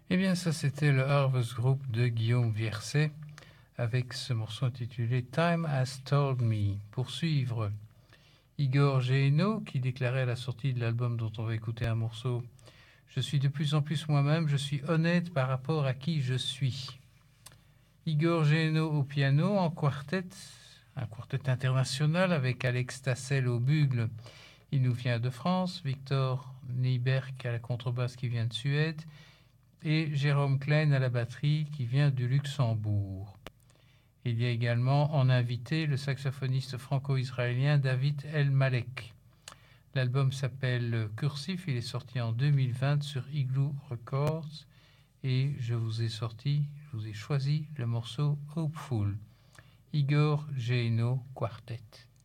Eh bien, ça, c'était le Harvest Group de Guillaume Vierset avec ce morceau intitulé Time Has Told Me. Pour suivre, Igor Géno qui déclarait à la sortie de l'album dont on va écouter un morceau: Je suis de plus en plus moi-même, je suis honnête par rapport à qui je suis. Igor Géno au piano en quartet, un quartet international avec Alex Tassel au bugle. Il nous vient de France, Victor Nyberg à la contrebasse qui vient de Suède et Jérôme Klein à la batterie qui vient du Luxembourg. Il y a également en invité le saxophoniste franco-israélien David El Malek. L'album s'appelle Cursif, il est sorti en 2020 sur Igloo Records et je vous ai choisi le morceau Hopeful. Igor Géno Quartet.